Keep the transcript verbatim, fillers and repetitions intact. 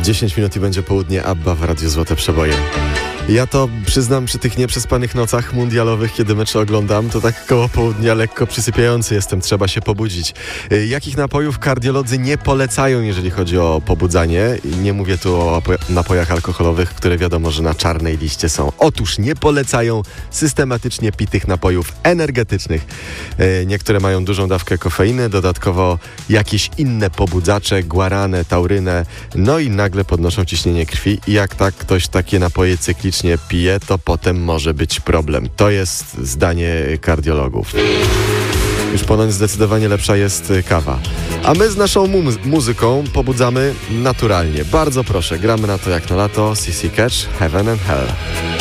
dziesięć minut i będzie południe, Abba w Radiu Złote Przeboje. Ja to przyznam, przy tych nieprzespanych nocach mundialowych, kiedy mecze oglądam, to tak koło południa lekko przysypiający jestem, trzeba się pobudzić. Jakich napojów kardiolodzy nie polecają, jeżeli chodzi o pobudzanie? Nie mówię tu o napojach alkoholowych, które wiadomo, że na czarnej liście są. Otóż nie polecają systematycznie pitych napojów energetycznych. Niektóre mają dużą dawkę kofeiny, dodatkowo jakieś inne pobudzacze, guaranę, taurynę, no i nagle podnoszą ciśnienie krwi i jak tak ktoś takie napoje cyklicznie pije, to potem może być problem. To jest zdanie kardiologów. Już ponoć zdecydowanie lepsza jest kawa. A my z naszą mu- muzyką pobudzamy naturalnie. Bardzo proszę, gramy na to jak na lato. C C Catch, Heaven and Hell.